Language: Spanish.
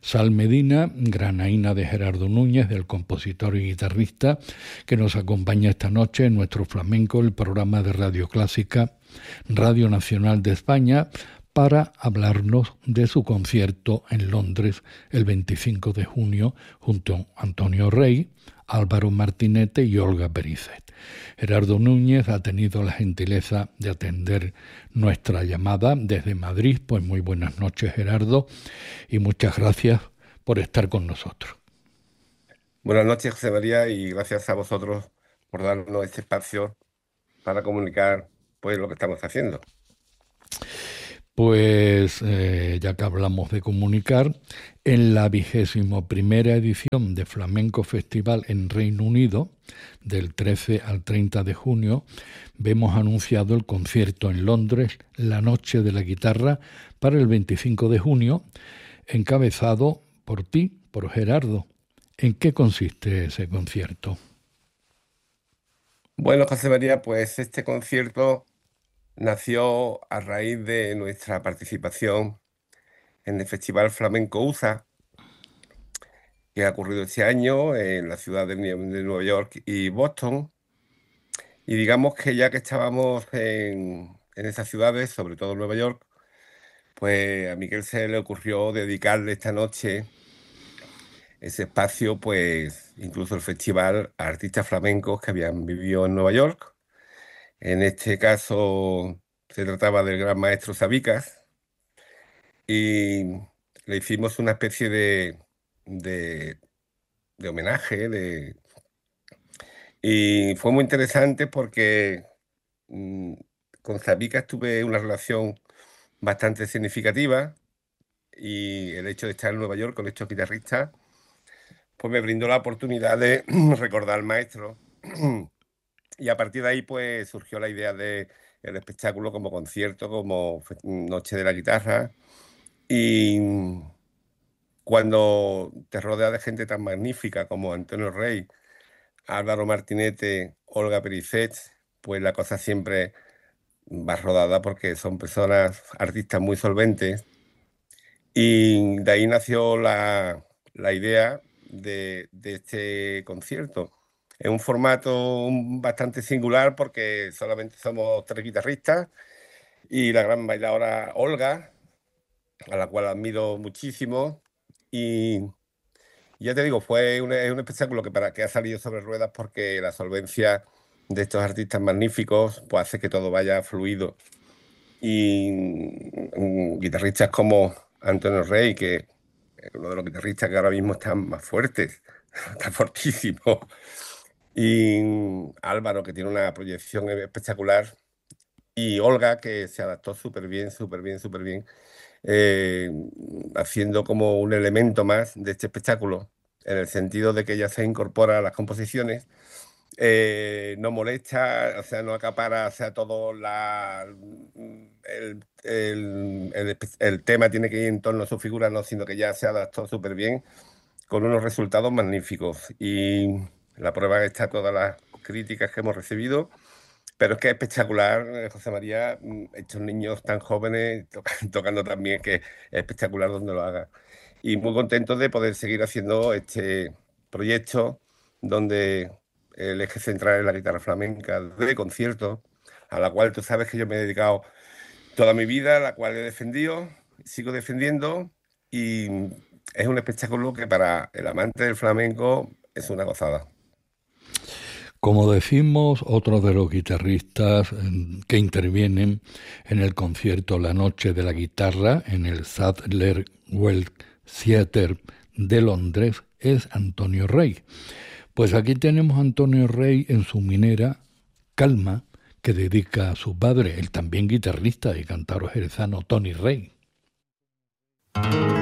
Sal Medina, granaína de Gerardo Núñez, del compositor y guitarrista, que nos acompaña esta noche en Nuestro Flamenco, el programa de Radio Clásica, Radio Nacional de España, para hablarnos de su concierto en Londres el 25 de junio junto a Antonio Rey, Álvaro Martinete y Olga Perizet. Gerardo Núñez ha tenido la gentileza de atender nuestra llamada desde Madrid. Pues muy buenas noches, Gerardo, y muchas gracias por estar con nosotros. Buenas noches, José María, y gracias a vosotros por darnos este espacio para comunicar pues lo que estamos haciendo. Pues ya que hablamos de comunicar, en la 21ª edición de Flamenco Festival en Reino Unido, del 13 al 30 de junio, vemos anunciado el concierto en Londres, La Noche de la Guitarra, para el 25 de junio, encabezado por ti, por Gerardo. ¿En qué consiste ese concierto? Bueno, José María, pues este concierto nació a raíz de nuestra participación en el Festival Flamenco USA, que ha ocurrido este año en la ciudad de Nueva York y Boston. Y digamos que ya que estábamos en esas ciudades, sobre todo en Nueva York, pues a Miguel se le ocurrió dedicarle esta noche ese espacio, pues incluso el festival, a artistas flamencos que habían vivido en Nueva York. En este caso se trataba del gran maestro Sabicas y le hicimos una especie de, de homenaje. Y fue muy interesante porque mm, con Sabicas tuve una relación bastante significativa, y el hecho de estar en Nueva York con estos guitarristas pues me brindó la oportunidad de recordar al maestro. Y a partir de ahí pues surgió la idea de el espectáculo como concierto, como Noche de la Guitarra. Y cuando te rodeas de gente tan magnífica como Antonio Rey, Álvaro Martinete, Olga Perizet, pues la cosa siempre va rodada porque son personas, artistas muy solventes. Y de ahí nació la idea de este concierto. Es un formato bastante singular porque solamente somos tres guitarristas y la gran bailadora Olga, a la cual admiro muchísimo. Y ya te digo, es un espectáculo que ha salido sobre ruedas porque la solvencia de estos artistas magníficos pues hace que todo vaya fluido. Y guitarristas como Antonio Rey, que es uno de los guitarristas que ahora mismo están más fuertes, está fortísimo. Y Álvaro, que tiene una proyección espectacular. Y Olga, que se adaptó súper bien, súper bien, súper bien, eh, haciendo como un elemento más de este espectáculo, en el sentido de que ella se incorpora a las composiciones, no molesta, o sea, no acapara, o sea, todo el tema tiene que ir en torno a su figura, no, sino que ya se adaptó súper bien, con unos resultados magníficos. Y la prueba está todas las críticas que hemos recibido. Pero es que es espectacular, José María, estos niños tan jóvenes tocando también, que es espectacular donde lo haga. Y muy contento de poder seguir haciendo este proyecto donde el eje central es la guitarra flamenca de concierto, a la cual tú sabes que yo me he dedicado toda mi vida, la cual he defendido, sigo defendiendo, y es un espectáculo que para el amante del flamenco es una gozada. Como decimos, otro de los guitarristas que intervienen en el concierto La Noche de la Guitarra en el Sadler Wells Theatre de Londres es Antonio Rey. Pues aquí tenemos a Antonio Rey en su minera Calma, que dedica a su padre, el también guitarrista y cantaor jerezano Tony Rey.